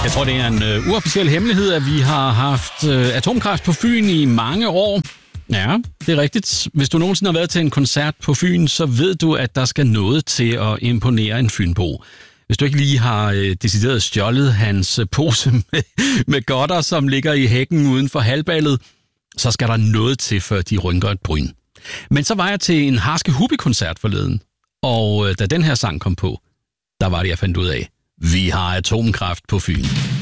Jeg tror, det er en uofficiel hemmelighed, at vi har haft atomkraft på Fyn i mange år. Ja, det er rigtigt. Hvis du nogensinde har været til en koncert på Fyn, så ved du, at der skal noget til at imponere en fynbo. Hvis du ikke lige har decideret stjålet hans pose med godter, som ligger i hækken uden for halvballet, så skal der noget til, før de rynker et bryn. Men så var jeg til en Harske Hubi-koncert forleden, og da den her sang kom på, der var det, jeg fandt ud af, vi har atomkraft på Fyn.